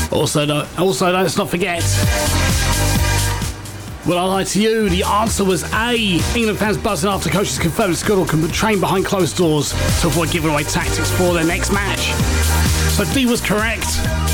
Also, let's not forget. Well, I lied to you. The answer was A. England fans buzzing after coaches confirmed Scuttle can train behind closed doors to avoid giving away tactics for their next match. So D was correct.